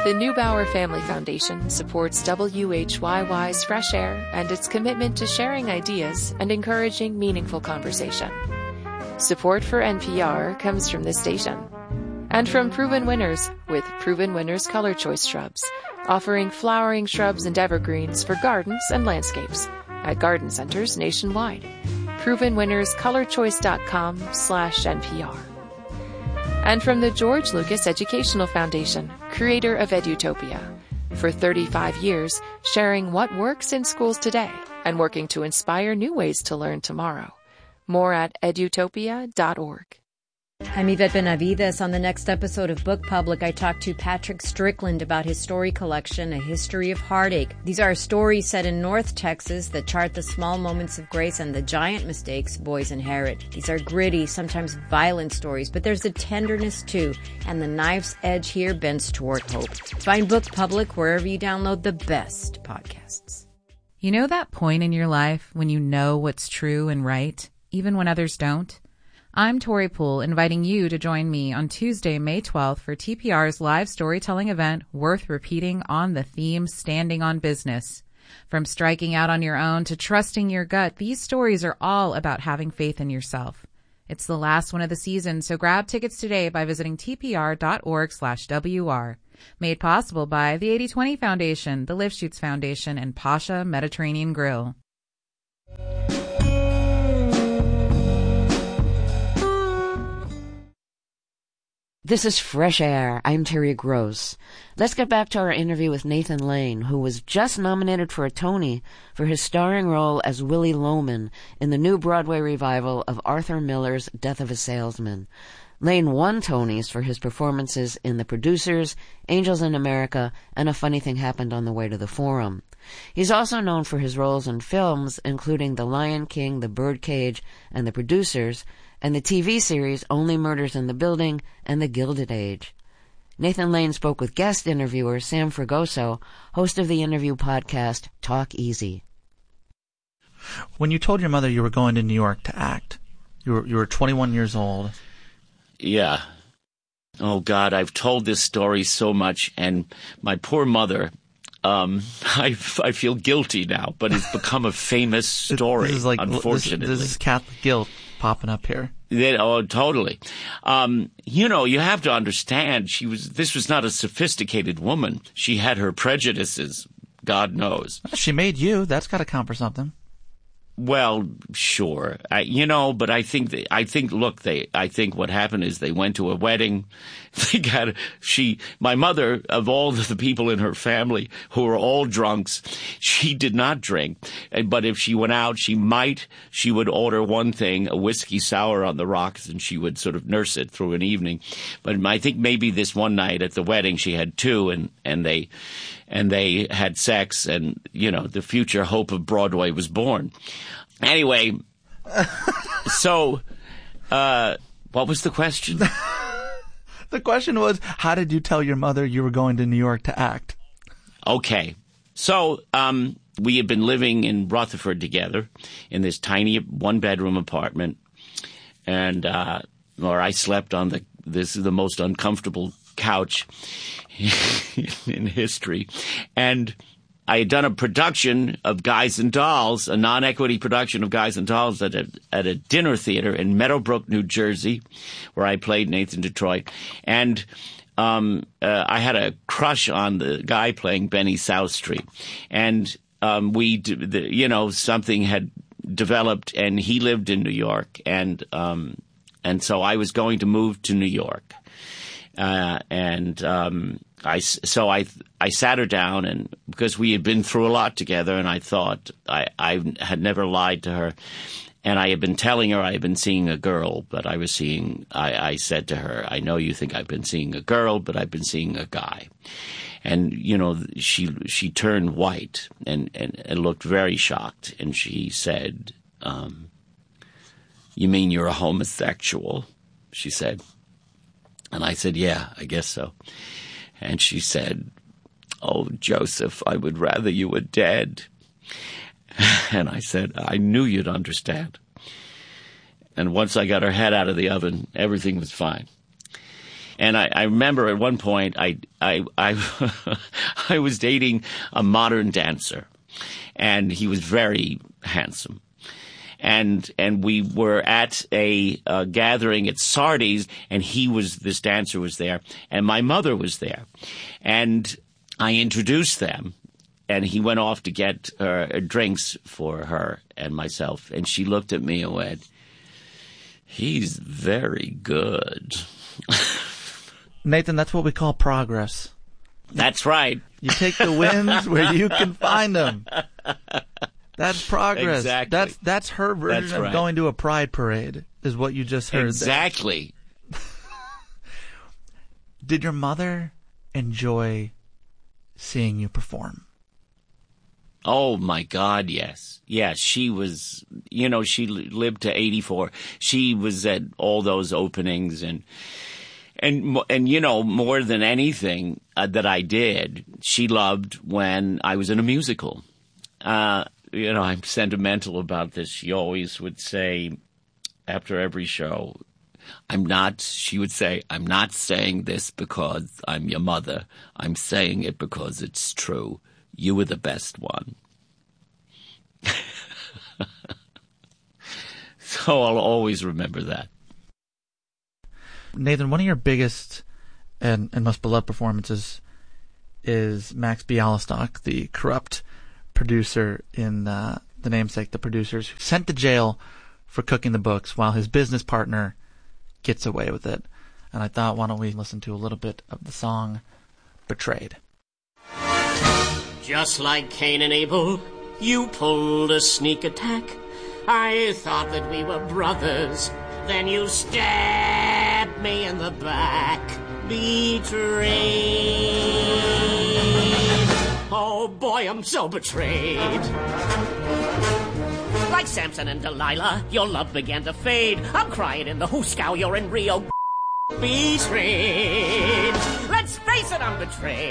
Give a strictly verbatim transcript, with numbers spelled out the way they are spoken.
The Neubauer Family Foundation supports W H Y Y's Fresh Air and its commitment to sharing ideas and encouraging meaningful conversation. Support for N P R comes from this station. And from Proven Winners with Proven Winners Color Choice Shrubs, offering flowering shrubs and evergreens for gardens and landscapes at garden centers nationwide. proven winners color choice dot com slash N P R. And from the George Lucas Educational Foundation, creator of Edutopia. For thirty-five years, sharing what works in schools today and working to inspire new ways to learn tomorrow. More at edutopia dot org. I'm Yvette Benavides. On the next episode of Book Public, I talked to Patrick Strickland about his story collection, A History of Heartache. These are stories set in North Texas that chart the small moments of grace and the giant mistakes boys inherit. These are gritty, sometimes violent stories, but there's a tenderness too, and the knife's edge here bends toward hope. Find Book Public wherever you download the best podcasts. You know that point in your life when you know what's true and right, even when others don't? I'm Tori Poole, inviting you to join me on Tuesday, May twelfth for T P R's live storytelling event worth repeating on the theme Standing on Business. From striking out on your own to trusting your gut, these stories are all about having faith in yourself. It's the last one of the season, so grab tickets today by visiting T P R dot org slash W R. Made possible by the eighty twenty Foundation, the Lifshutz Foundation, and Pasha Mediterranean Grill. This is Fresh Air. I'm Terry Gross. Let's get back to our interview with Nathan Lane, who was just nominated for a Tony for his starring role as Willie Loman in the new Broadway revival of Arthur Miller's Death of a Salesman. Lane won Tonys for his performances in The Producers, Angels in America, and A Funny Thing Happened on the Way to the Forum. He's also known for his roles in films, including The Lion King, The Birdcage, and The Producers, and the T V series Only Murders in the Building and The Gilded Age. Nathan Lane spoke with guest interviewer Sam Fragoso, host of the interview podcast Talk Easy. When you told your mother you were going to New York to act, you were, you were twenty-one years old. Yeah. Oh, God, I've told this story so much, and my poor mother, um, I, I feel guilty now, but it's become a famous story, this is like, unfortunately. This, this is Catholic guilt popping up here. They, oh, totally. Um, you know, you have to understand, she was. This was not a sophisticated woman. She had her prejudices, God knows. She made you. That's got to count for something. Well, sure, I, you know, but I think they, I think look, they I think what happened is they went to a wedding. They got she my mother, of all the people in her family who were all drunks, she did not drink. But if she went out, she might she would order one thing, a whiskey sour on the rocks, and she would sort of nurse it through an evening. But I think maybe this one night at the wedding she had two, and and they and they had sex, and you know the future hope of Broadway was born. Anyway, so, uh, what was the question? The question was, how did you tell your mother you were going to New York to act? Okay. So, um, we had been living in Rutherford together in this tiny one-bedroom apartment, and, uh, or I slept on the, this is the most uncomfortable couch in history, and I had done a production of Guys and Dolls, a non-equity production of Guys and Dolls at a, at a dinner theater in Meadowbrook, New Jersey, where I played Nathan Detroit. And um, uh, I had a crush on the guy playing Benny South Street. And um, we, the, you know, something had developed, and he lived in New York. And um, and so I was going to move to New York. Uh, and um, I, so I, I sat her down, and because we had been through a lot together, and I thought I, I had never lied to her, and I had been telling her I had been seeing a girl, but I was seeing. I, I said to her, "I know you think I've been seeing a girl, but I've been seeing a guy," and you know she she turned white and and, and looked very shocked, and she said, um, "You mean you're a homosexual?" She said. And I said, yeah, I guess so. And she said, oh, Joseph, I would rather you were dead. And I said, I knew you'd understand. And once I got her head out of the oven, everything was fine. And I, I remember at one point I I I, I was dating a modern dancer, and he was very handsome. And and we were at a uh, gathering at Sardi's, and he was this dancer was there, and my mother was there, and I introduced them, and he went off to get uh, drinks for her and myself, and she looked at me and went, "He's very good." Nathan, that's what we call progress. That's right. You take the wins where you can find them. That's progress. Exactly. That's that's her version That's of right. going to a pride parade, is what you just heard. Exactly. Did your mother enjoy seeing you perform? Oh, my God, yes. Yeah, she was, you know, she lived to eighty-four. She was at all those openings, and, and, and you know, more than anything uh, that I did, she loved when I was in a musical. Uh, you know, I'm sentimental about this. She always would say, after every show, I'm not, she would say, I'm not saying this because I'm your mother. I'm saying it because it's true. You were the best one. So I'll always remember that. Nathan, one of your biggest and, and most beloved performances is Max Bialystock, the corrupt producer in uh, The Namesake, The Producers, who's sent to jail for cooking the books while his business partner gets away with it. And I thought, why don't we listen to a little bit of the song Betrayed. Just like Cain and Abel, you pulled a sneak attack. I thought that we were brothers. Then you stabbed me in the back. Betrayed. Oh boy, I'm so betrayed. Like Samson and Delilah, your love began to fade. I'm crying in the Hooskow, you're in Rio. Betrayed. Let's face it, I'm betrayed.